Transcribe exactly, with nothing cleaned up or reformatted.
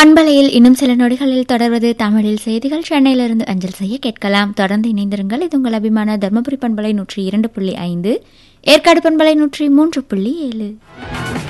பண்பலையில் இன்னும் சில நொடிகளில் தொடர்வது தமிழில் செய்திகள். சென்னையிலிருந்து அஞ்சல் செய்ய கேட்கலாம். தொடர்ந்து இணைந்திருங்கள். இது உங்கள் அபிமான தர்மபுரி பண்பலை நூற்றி இரண்டு புள்ளி ஐந்து, ஏற்காடு பண்பலை நூற்றி மூன்று புள்ளி ஏழு.